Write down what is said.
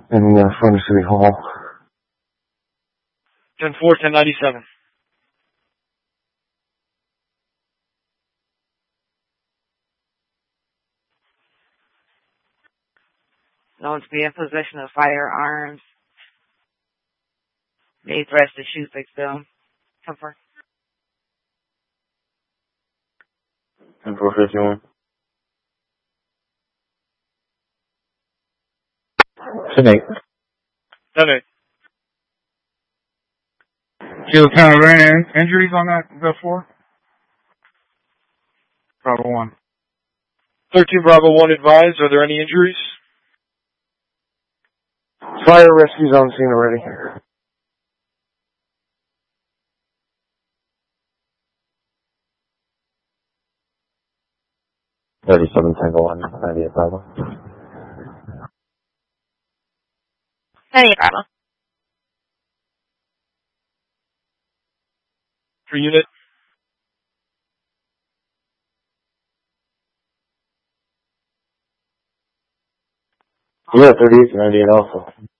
in front of City Hall. 10-4, 1097. Known to be in possession of firearms. Made threats to shoot victim. 10-4. 10-4-51. 10-8. 10-8. See what kind of injuries on that 4? Bravo 1. 13 Bravo 1 advised. Are there any injuries? Fire rescue's on scene already. 37 Tango 1, 98 Bravo. 98 Bravo. 3 unit. Yeah, 38 98 also.